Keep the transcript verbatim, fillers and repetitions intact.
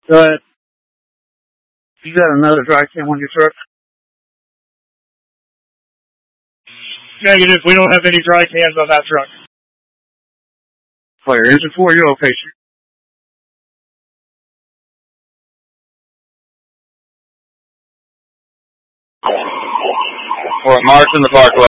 Go ahead. You got another dry can on your truck? Negative. We don't have any dry cans on that truck. Fire engine four, you're okay, sir. We're at Marks in the Parkway.